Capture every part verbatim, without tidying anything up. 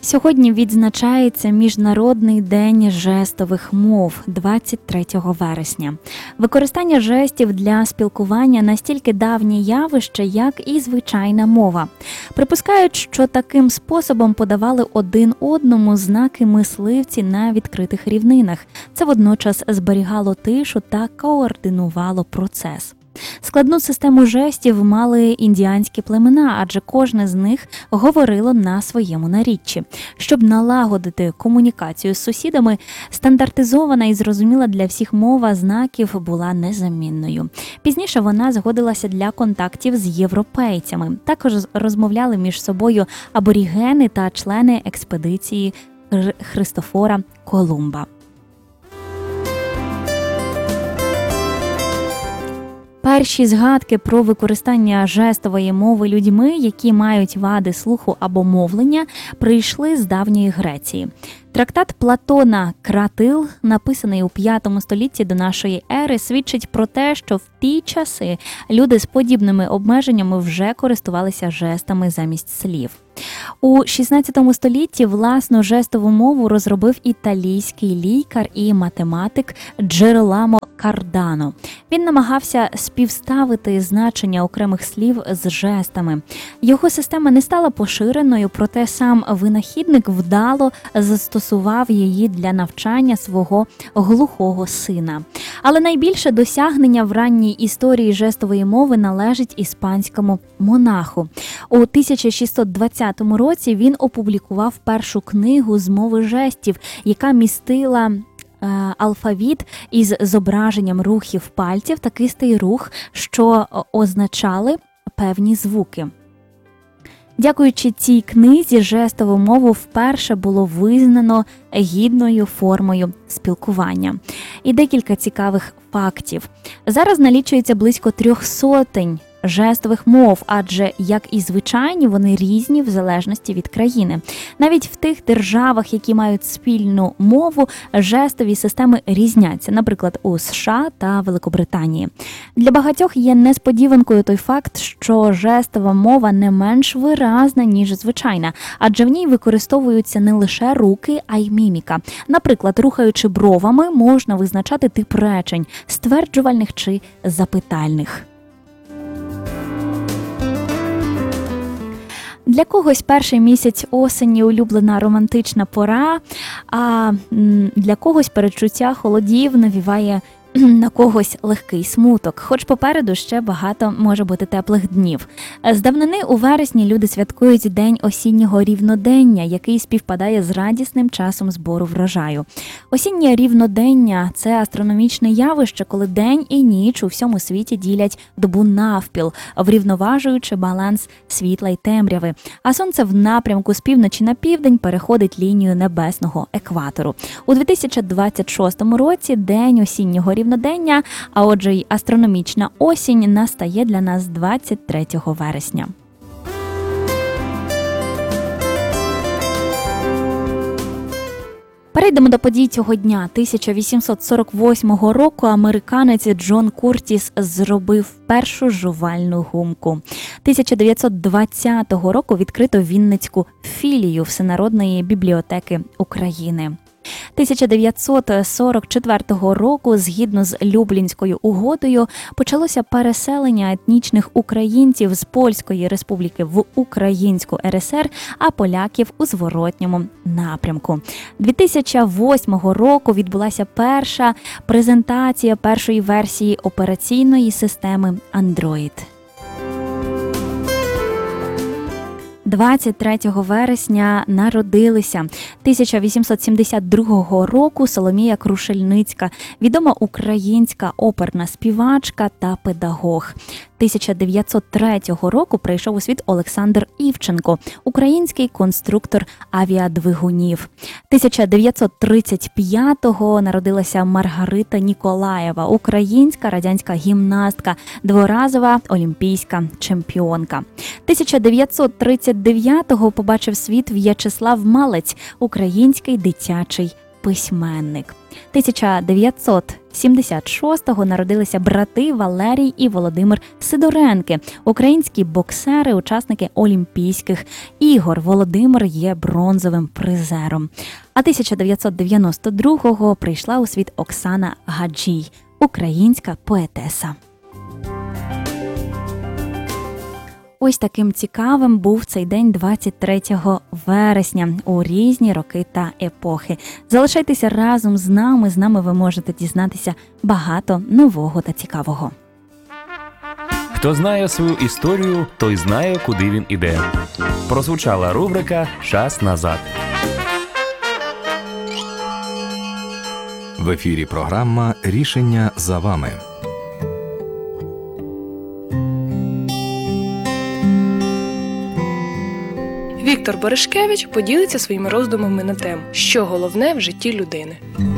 Сьогодні відзначається Міжнародний день жестових мов двадцять третього вересня. Використання жестів для спілкування настільки давнє явище, як і звичайна мова. Припускають, що таким способом подавали один одному знаки мисливці на відкритих рівнинах. Це водночас зберігало тишу та координувало процес. Складну систему жестів мали індіанські племена, адже кожне з них говорило на своєму наріччі. Щоб налагодити комунікацію з сусідами, стандартизована і зрозуміла для всіх мова знаків була незамінною. Пізніше вона згодилася для контактів з європейцями. Також розмовляли між собою аборігени та члени експедиції Христофора Колумба. Перші згадки про використання жестової мови людьми, які мають вади слуху або мовлення, прийшли з давньої Греції. Трактат Платона «Кратил», написаний у п'ятому столітті до нашої ери, свідчить про те, що в ті часи люди з подібними обмеженнями вже користувалися жестами замість слів. У шістнадцятому столітті власну жестову мову розробив італійський лікар і математик Джероламо Кардано. Він намагався співставити значення окремих слів з жестами. Його система не стала поширеною, проте сам винахідник вдало застосував її для навчання свого глухого сина. Але найбільше досягнення в ранній історії жестової мови належить іспанському монаху. У тисяча шістсот двадцятому році він опублікував першу книгу з мови жестів, яка містила алфавіт із зображенням рухів пальців та кистей рух, що означали певні звуки. Дякуючи цій книзі, жестову мову вперше було визнано гідною формою спілкування. І декілька цікавих фактів. Зараз налічується близько трьох сотень жестових мов, адже, як і звичайні, вони різні в залежності від країни. Навіть в тих державах, які мають спільну мову, жестові системи різняться, наприклад, у США та Великобританії. Для багатьох є несподіванкою той факт, що жестова мова не менш виразна, ніж звичайна, адже в ній використовуються не лише руки, а й міміка. Наприклад, рухаючи бровами, можна визначати тип речень – стверджувальних чи запитальних. Для когось перший місяць осені – улюблена романтична пора, а для когось передчуття холодів навіває на когось легкий смуток, хоч попереду ще багато може бути теплих днів. З давнини у вересні люди святкують День осіннього рівнодення, який співпадає з радісним часом збору врожаю. Осіннє рівнодення – це астрономічне явище, коли день і ніч у всьому світі ділять добу навпіл, врівноважуючи баланс світла й темряви. А сонце в напрямку з півночі на південь переходить лінію небесного екватору. У дві тисячі двадцять шостому році День осіннього рівнодення, а отже й астрономічна осінь, настає для нас двадцять третього вересня. Перейдемо до подій цього дня. тисяча вісімсот сорок восьмого року американець Джон Куртіс зробив першу жувальну гумку. тисяча дев'ятсот двадцятого року відкрито Вінницьку філію Всенародної бібліотеки України. тисяча дев'ятсот сорок четвертого року, згідно з Люблінською угодою, почалося переселення етнічних українців з Польської республіки в Українську РСР, а поляків у зворотньому напрямку. дві тисячі восьмого року відбулася перша презентація першої версії операційної системи Android. двадцять третього вересня народилися тисяча вісімсот сімдесят другого року Соломія Крушельницька, відома українська оперна співачка та педагог. тисяча дев'ятсот третього року прийшов у світ Олександр Івченко, український конструктор авіадвигунів. тисяча дев'ятсот тридцять п'ятого народилася Маргарита Ніколаєва, українська радянська гімнастка, дворазова олімпійська чемпіонка. тисяча дев'ятсот тридцять дев'ятого побачив світ В'ячеслав Малець, український дитячий письменник. тисяча дев'ятсот сімдесят шостого народилися брати Валерій і Володимир Сидоренки, українські боксери, учасники Олімпійських ігор. Володимир є бронзовим призером. А тисяча дев'ятсот дев'яносто другого прийшла у світ Оксана Гаджій, українська поетеса. Ось таким цікавим був цей день двадцять третього вересня у різні роки та епохи. Залишайтеся разом з нами, з нами ви можете дізнатися багато нового та цікавого. Хто знає свою історію, той знає, куди він іде. Прозвучала рубрика «Час назад». В ефірі програма «Рішення за вами». Віктор Берешкевич поділиться своїми роздумами на тему «Що головне в житті людини?».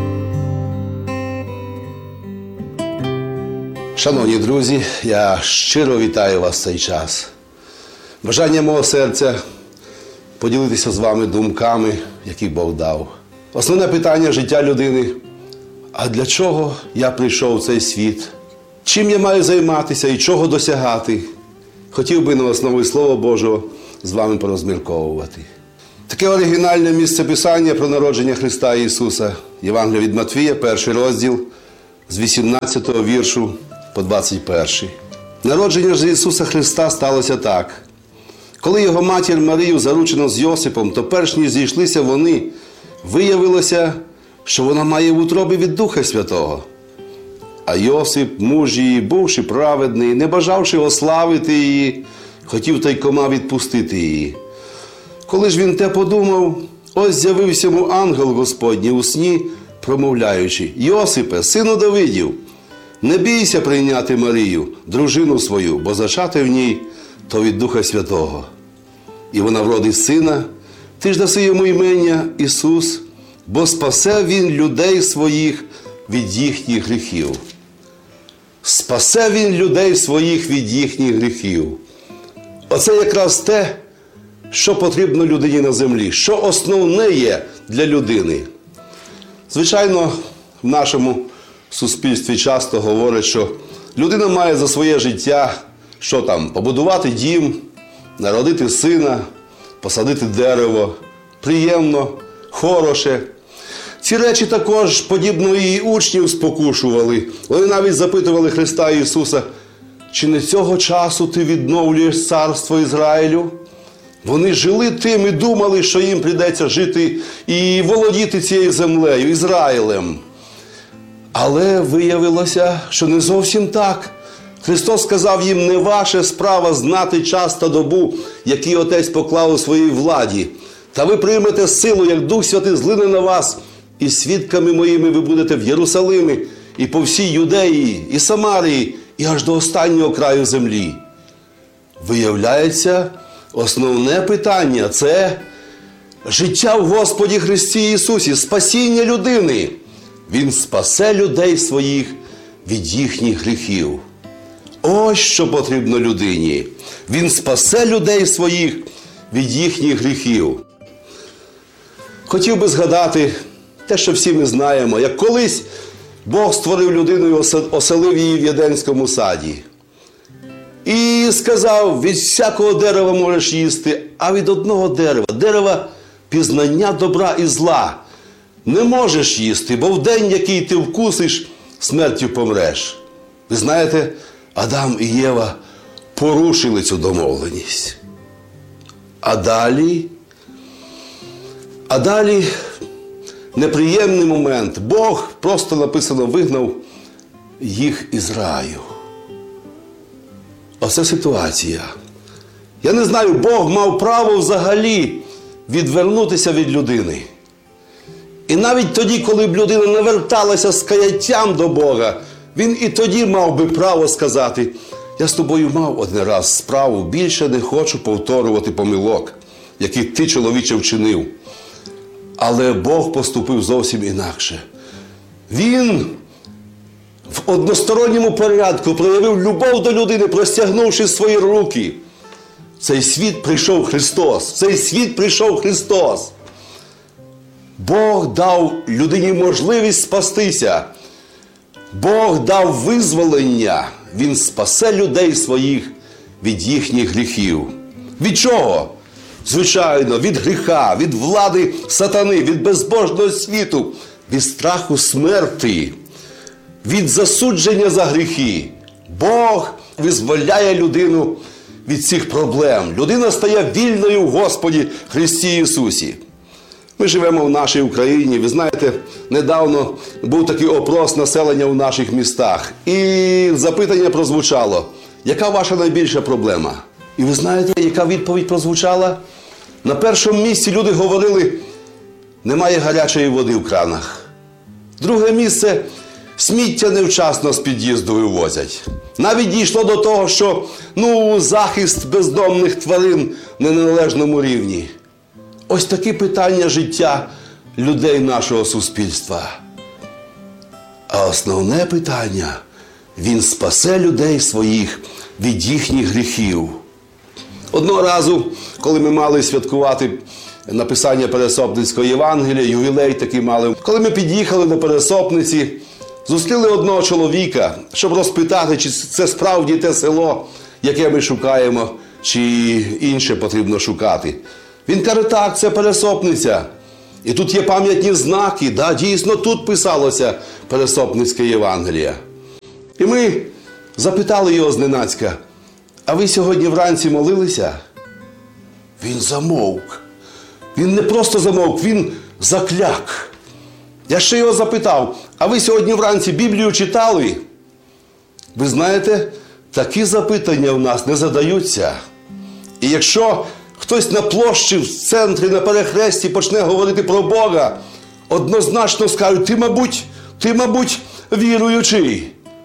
Шановні друзі, я щиро вітаю вас в цей час. Бажання мого серця – поділитися з вами думками, які Бог дав. Основне питання життя людини – а для чого я прийшов в цей світ? Чим я маю займатися і чого досягати? Хотів би на основі Слова Божого з вами порозмірковувати. Таке оригінальне місцеписання про народження Христа Ісуса. Євангелія від Матвія, перший розділ, з вісімнадцятого віршу по двадцять перший. Народження ж Ісуса Христа сталося так. Коли його матір Марію заручено з Йосипом, то перш ніж зійшлися вони, виявилося, що вона має в утробі від Духа Святого. А Йосип, муж її, бувши праведний, не бажавши ославити її, хотів тайкома відпустити її. Коли ж він те подумав, ось з'явився йому ангел Господній у сні, промовляючи: «Йосипе, сину Давидів, не бійся прийняти Марію, дружину свою, бо зачати в ній то від Духа Святого. І вона вродить сина, ти ж даси йому імення Ісус, бо спасе він людей своїх від їхніх гріхів». Спасе він людей своїх від їхніх гріхів. Оце якраз те, що потрібно людині на землі, що основне є для людини. Звичайно, в нашому суспільстві часто говорять, що людина має за своє життя, що там, побудувати дім, народити сина, посадити дерево. Приємно, хороше. Ці речі також, подібно, і учнів спокушували. Вони навіть запитували Христа Ісуса: «Чи не цього часу ти відновлюєш царство Ізраїлю?» Вони жили тим і думали, що їм прийдеться жити і володіти цією землею, Ізраїлем. Але виявилося, що не зовсім так. Христос сказав їм: «Не ваша справа знати час та добу, який Отець поклав у своїй владі. Та ви приймете силу, як Дух Святий злине на вас, і свідками моїми ви будете в Єрусалимі, і по всій Юдеї, і Самарії, і аж до останнього краю землі». Виявляється, основне питання – це життя в Господі Христі Ісусі, спасіння людини. Він спасе людей своїх від їхніх гріхів. Ось що потрібно людині. Він спасе людей своїх від їхніх гріхів. Хотів би згадати те, що всі ми знаємо, як колись Бог створив людину і оселив її в Єденському саді. І сказав: «Від всякого дерева можеш їсти, а від одного дерева, дерева пізнання добра і зла, не можеш їсти, бо в день, який ти вкусиш, смертю помреш». Ви знаєте, Адам і Єва порушили цю домовленість. А далі, а далі неприємний момент. Бог, просто написано, вигнав їх із раю. Оце ситуація. Я не знаю, Бог мав право взагалі відвернутися від людини. І навіть тоді, коли б людина наверталася з каяттям до Бога, він і тоді мав би право сказати: «Я з тобою мав один раз справу, більше не хочу повторювати помилок, які ти, чоловіче, вчинив». Але Бог поступив зовсім інакше. Він в односторонньому порядку проявив любов до людини, простягнувши свої руки. В цей світ прийшов Христос. В цей світ прийшов Христос. Бог дав людині можливість спастися. Бог дав визволення, Він спасе людей своїх від їхніх гріхів. Від чого? Звичайно, від гріха, від влади сатани, від безбожного світу, від страху смерти, від засудження за гріхи. Бог визволяє людину від цих проблем. Людина стає вільною в Господі Христі Ісусі. Ми живемо в нашій Україні. Ви знаєте, недавно був такий опрос населення в наших містах. І запитання прозвучало: яка ваша найбільша проблема? І ви знаєте, яка відповідь прозвучала? На першому місці люди говорили: немає гарячої води в кранах. Друге місце – сміття невчасно з під'їзду вивозять. Навіть дійшло до того, що ну, захист бездомних тварин на неналежному рівні. Ось такі питання життя людей нашого суспільства. А основне питання – Він спасе людей своїх від їхніх гріхів. Одного разу, коли ми мали святкувати написання Пересопницького Євангелія, ювілей такий мали, коли ми під'їхали до Пересопниці, зустріли одного чоловіка, щоб розпитати, чи це справді те село, яке ми шукаємо, чи інше потрібно шукати. Він каже: так, це Пересопниця. І тут є пам'ятні знаки, да, дійсно тут писалося Пересопницьке Євангеліє. І ми запитали його зненацька: а ви сьогодні вранці молилися? Він замовк. Він не просто замовк, він закляк. Я ще його запитав: а ви сьогодні вранці Біблію читали? Ви знаєте, такі запитання в нас не задаються. І якщо хтось на площі, в центрі, на перехресті почне говорити про Бога, однозначно скажуть: ти, мабуть, ти, мабуть, віруючий.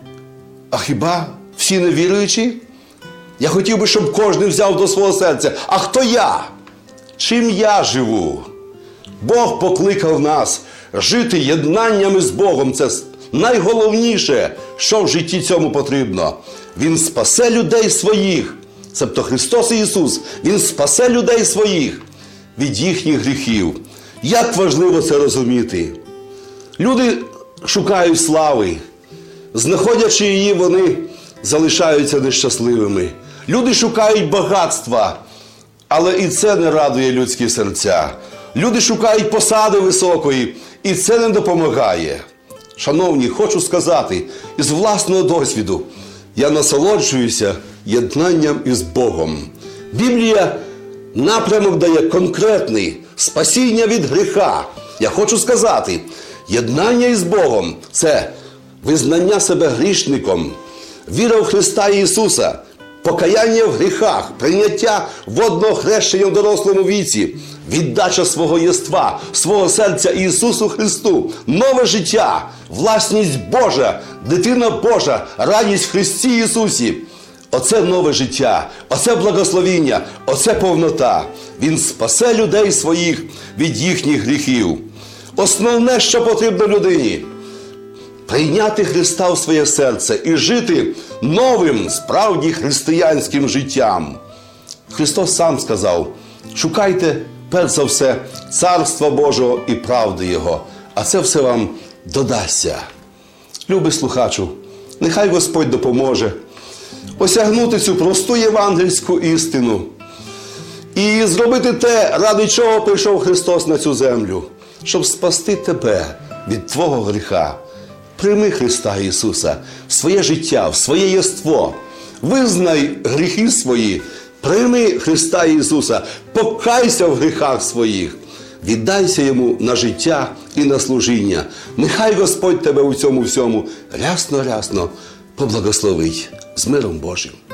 А хіба всі не віруючі? Я хотів би, щоб кожен взяв до свого серця: а хто я? Чим я живу? Бог покликав нас жити єднаннями з Богом. Це найголовніше, що в житті цьому потрібно. Він спасе людей своїх, тобто Христос Ісус, Він спасе людей своїх від їхніх гріхів. Як важливо це розуміти? Люди шукають слави. Знаходячи її, вони залишаються нещасливими. Люди шукають багатства, але і це не радує людські серця. Люди шукають посади високої, і це не допомагає. Шановні, хочу сказати, із власного досвіду, я насолоджуюся єднанням із Богом. Біблія напрямок дає конкретний – спасіння від гріха. Я хочу сказати, єднання із Богом – це визнання себе грішником, віра в Христа Ісуса, покаяння в гріхах, прийняття водного хрещення в дорослому віці, віддача свого єства, свого серця Ісусу Христу, нове життя, власність Божа, дитина Божа, радість в Христі Ісусі. Оце нове життя, оце благословіння, оце повнота. Він спасе людей своїх від їхніх гріхів. Основне, що потрібно людині – прийняти Христа в своє серце і жити новим, справді християнським життям. Христос сам сказав: шукайте перш за все Царства Божого і правди Його, а це все вам додасться. Любий слухачу, нехай Господь допоможе осягнути цю просту євангельську істину і зробити те, ради чого прийшов Христос на цю землю, щоб спасти тебе від твого гріха. Прийми Христа Ісуса в своє життя, в своє єство. Визнай гріхи свої, прийми Христа Ісуса, покайся в гріхах своїх, віддайся Йому на життя і на служіння. Нехай Господь тебе у цьому всьому рясно-рясно поблагословить. З миром Божим.